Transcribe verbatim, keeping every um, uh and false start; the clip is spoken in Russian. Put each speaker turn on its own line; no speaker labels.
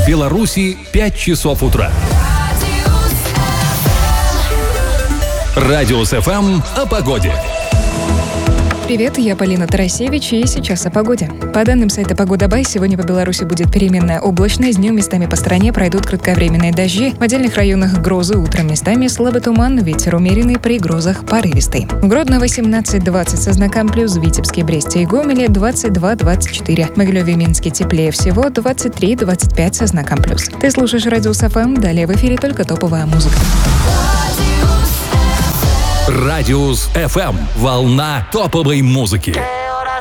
В Беларуси пять часов утра. Радиус эф эм о погоде.
Привет, я Полина Тарасевич, и сейчас о погоде. По данным сайта «Погода.бай», сегодня по Беларуси будет переменная облачность, днем местами по стране пройдут кратковременные дожди, в отдельных районах грозы, утром местами слабый туман, ветер умеренный, при грозах порывистый. В Гродно восемнадцать-двадцать со знаком плюс, в Витебске, Бресте и Гомеле двадцать два двадцать четыре, в Могилеве и Минске теплее всего двадцать три двадцать пять со знаком плюс. Ты слушаешь Радиус эф эм, далее в эфире только топовая музыка.
Радиус эф эм. Волна топовой музыки.